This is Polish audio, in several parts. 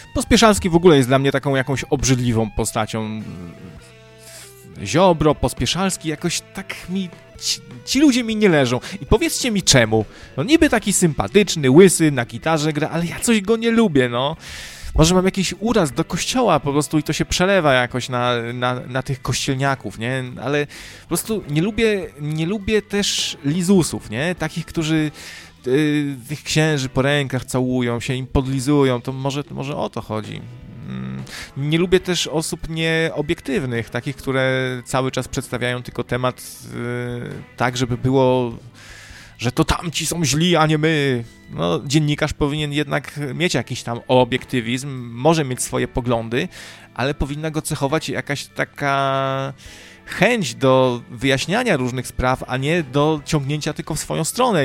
Pospieszalski w ogóle jest dla mnie taką jakąś obrzydliwą postacią. Ziobro, Pospieszalski, jakoś tak mi... Ci ludzie mi nie leżą. I powiedzcie mi czemu. No niby taki sympatyczny, łysy, na gitarze gra, ale ja coś go nie lubię, no. Może mam jakiś uraz do kościoła po prostu i to się przelewa jakoś na tych kościelniaków, nie? Ale po prostu nie lubię też lizusów, nie? Takich, którzy tych księży po rękach całują się, im podlizują, to może o to chodzi. Nie lubię też osób nieobiektywnych, takich, które cały czas przedstawiają tylko temat tak, żeby było, że to tamci są źli, a nie my. No, dziennikarz powinien jednak mieć jakiś tam obiektywizm, może mieć swoje poglądy, ale powinna go cechować jakaś taka chęć do wyjaśniania różnych spraw, a nie do ciągnięcia tylko w swoją stronę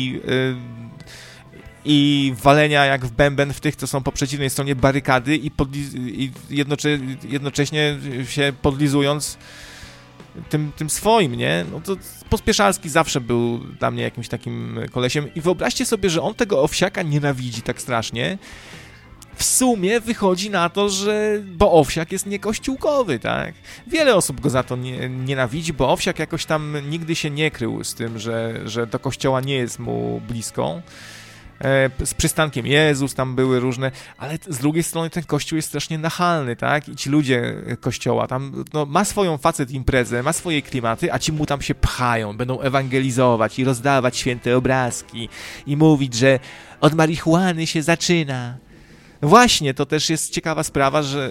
i walenia jak w bęben w tych, co są po przeciwnej stronie barykady i jednocześnie się podlizując tym swoim, nie? No to Pospieszalski zawsze był dla mnie jakimś takim kolesiem i wyobraźcie sobie, że on tego Owsiaka nienawidzi tak strasznie. W sumie wychodzi na to, bo Owsiak jest niekościółkowy, tak? Wiele osób go za to nienawidzi, bo Owsiak jakoś tam nigdy się nie krył z tym, że do kościoła nie jest mu blisko. Z przystankiem Jezus tam były różne, ale z drugiej strony ten kościół jest strasznie nachalny, tak? I ci ludzie kościoła tam, no, ma swoją facet imprezę, ma swoje klimaty, a ci mu tam się pchają, będą ewangelizować i rozdawać święte obrazki i mówić, że od marihuany się zaczyna. Właśnie, to też jest ciekawa sprawa, że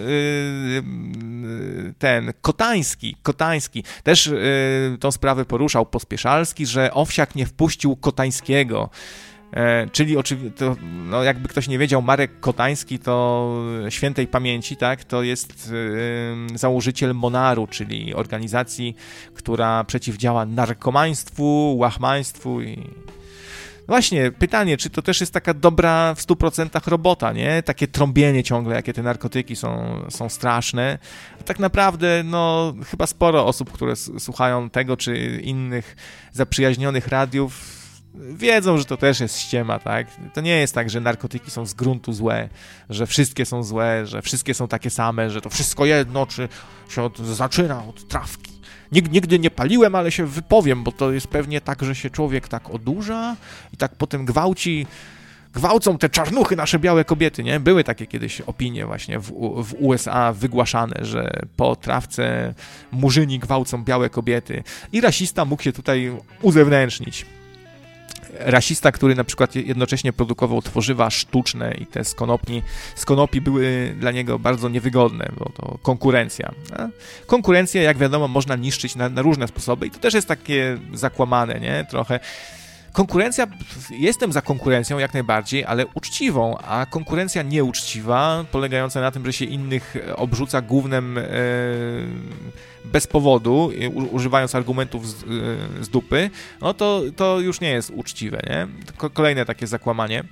ten Kotański też tą sprawę poruszał Pospieszalski, że Owsiak nie wpuścił Kotańskiego. Czyli oczywiście, no jakby ktoś nie wiedział, Marek Kotański to świętej pamięci, tak, to jest założyciel Monaru, czyli organizacji, która przeciwdziała narkomaństwu, łachmaństwu i... Właśnie, pytanie, czy to też jest taka dobra w 100% robota, nie? Takie trąbienie ciągle, jakie te narkotyki są straszne. Tak naprawdę, no, chyba sporo osób, które słuchają tego, czy innych zaprzyjaźnionych radiów, wiedzą, że to też jest ściema, tak? To nie jest tak, że narkotyki są z gruntu złe, że wszystkie są złe, że wszystkie są takie same, że to wszystko jedno, czy się zaczyna od trawki. Nigdy nie paliłem, ale się wypowiem, bo to jest pewnie tak, że się człowiek tak odurza i tak potem gwałcą te czarnuchy nasze białe kobiety, nie? Były takie kiedyś opinie właśnie w USA wygłaszane, że po trawce murzyni gwałcą białe kobiety i rasista mógł się tutaj uzewnętrznić. Rasista, który na przykład jednocześnie produkował tworzywa sztuczne i te z konopi były dla niego bardzo niewygodne, bo to konkurencja. A konkurencję, jak wiadomo, można niszczyć na różne sposoby i to też jest takie zakłamane, nie? Trochę. Konkurencja, jestem za konkurencją jak najbardziej, ale uczciwą, a konkurencja nieuczciwa, polegająca na tym, że się innych obrzuca gównem bez powodu, używając argumentów z dupy, no to już nie jest uczciwe, nie? Kolejne takie zakłamanie.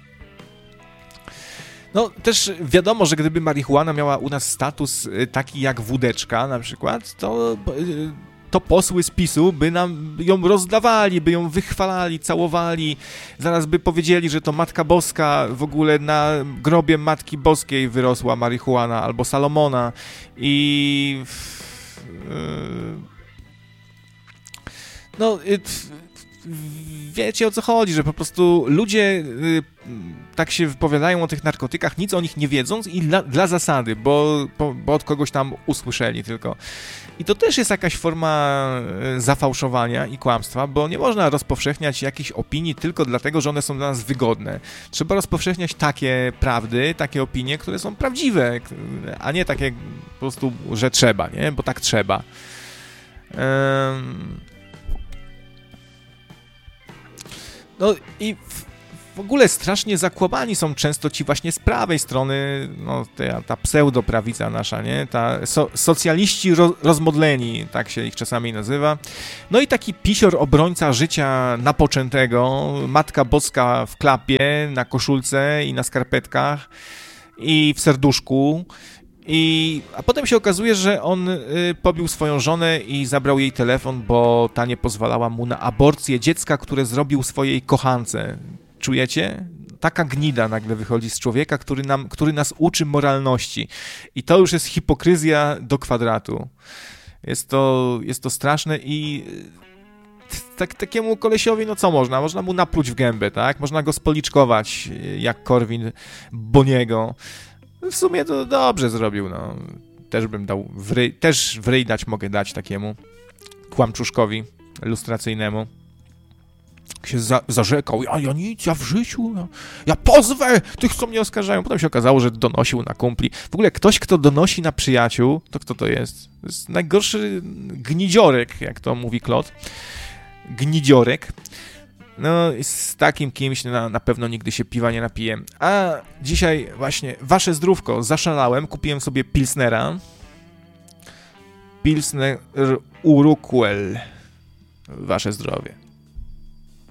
No też wiadomo, że gdyby marihuana miała u nas status taki jak wódeczka na przykład, to posły z PiS-u by nam ją rozdawali, by ją wychwalali, całowali, zaraz by powiedzieli, że to Matka Boska, w ogóle na grobie Matki Boskiej wyrosła marihuana albo Salomona i no wiecie, o co chodzi, że po prostu ludzie tak się wypowiadają o tych narkotykach, nic o nich nie wiedząc i dla zasady, bo od kogoś tam usłyszeli tylko. I to też jest jakaś forma zafałszowania i kłamstwa, bo nie można rozpowszechniać jakichś opinii tylko dlatego, że one są dla nas wygodne. Trzeba rozpowszechniać takie prawdy, takie opinie, które są prawdziwe, a nie takie po prostu, że trzeba, nie? Bo tak trzeba. No i w ogóle strasznie zakłamani są często ci właśnie z prawej strony, no ta pseudoprawica nasza, nie? Socjaliści rozmodleni, tak się ich czasami nazywa. No i taki pisior obrońca życia napoczętego, Matka Boska w klapie, na koszulce i na skarpetkach i w serduszku. A potem się okazuje, że on pobił swoją żonę i zabrał jej telefon, bo ta nie pozwalała mu na aborcję dziecka, które zrobił swojej kochance. Czujecie? taka gnida nagle wychodzi z człowieka, który nas uczy moralności. I to już jest hipokryzja do kwadratu. Jest to straszne i takiemu kolesiowi, no co można? Można mu napluć w gębę, tak? Można go spoliczkować, jak Korwin Boniego. W sumie to dobrze zrobił, no. Też bym dał też w ryj mogę dać takiemu kłamczuszkowi lustracyjnemu. Się zarzekał, ja nic, ja w życiu, ja pozwę tych, co mnie oskarżają. Potem się okazało, że donosił na kumpli. W ogóle ktoś, kto donosi na przyjaciół, to kto to jest? To jest najgorszy gnidziorek, jak to mówi Klot. Gnidziorek. No, z takim kimś na pewno nigdy się piwa nie napiję. A dzisiaj właśnie wasze zdrówko, zaszalałem, kupiłem sobie Pilsnera. Pilsner Urquell. Wasze zdrowie.